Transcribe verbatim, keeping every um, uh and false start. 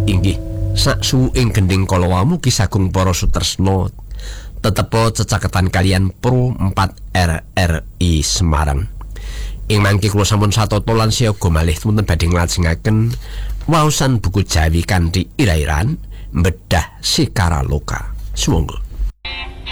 Inggih, saksuwing gending kala wamu Ki Sagung para sutresna tetepa cecaketan kalian Pro empat R R I Semarang. Ing mangke kula sampun satata lan siaga malih wonten badhe nglajengaken waosan buku Jawi kanthi ira-iran Bedah Sikara Loka. Sumangga.